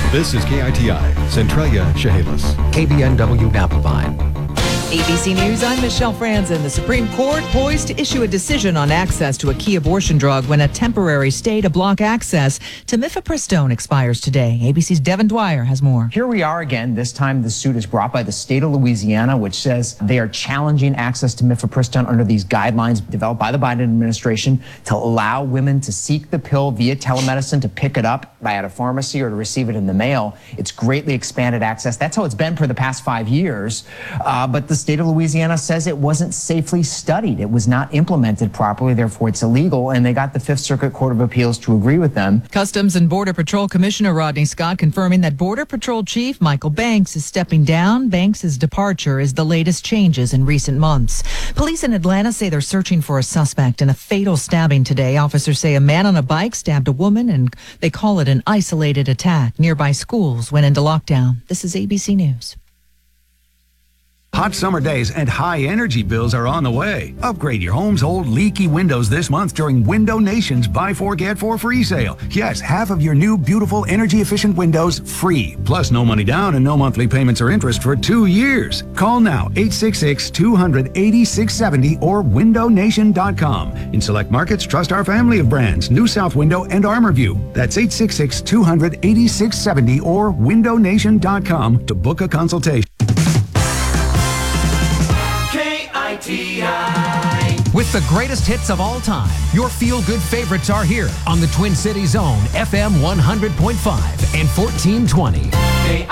This is KITI, Centralia, Chehalis. KBNW Naplavine. ABC News, I'm Michelle Franzen. The Supreme Court poised to issue a decision on access to a key abortion drug when a temporary stay to block access to mifepristone expires today. ABC's Devin Dwyer has more. Here we are again. This time the suit is brought by the state of Louisiana, which says they are challenging access to mifepristone under these guidelines developed by the Biden administration to allow women to seek the pill via telemedicine, to pick it up at a pharmacy or to receive it in the mail. It's greatly expanded access. That's how it's been for the past 5 years. But the state of Louisiana says it wasn't safely studied. It was not implemented properly, therefore it's illegal, and they got the Fifth Circuit Court of Appeals to agree with them. Customs and Border Patrol Commissioner Rodney Scott confirming that Border Patrol Chief Michael Banks is stepping down. Banks' departure is the latest changes in recent months. Police in Atlanta say they're searching for a suspect in a fatal stabbing today. Officers say a man on a bike stabbed a woman, and they call it an isolated attack. Nearby schools went into lockdown. This is ABC News. Hot summer days and high energy bills are on the way. Upgrade your home's old leaky windows this month during Window Nation's Buy 4 Get 4 free sale. Yes, half of your new beautiful energy efficient windows free. Plus no money down and no monthly payments or interest for 2 years. Call now 866-200-8670 or windownation.com. In select markets, trust our family of brands, New South Window and ArmorView. That's 866-200-8670 or windownation.com to book a consultation. With the greatest hits of all time, your feel-good favorites are here on the Twin Cities Zone, FM 100.5 and 1420.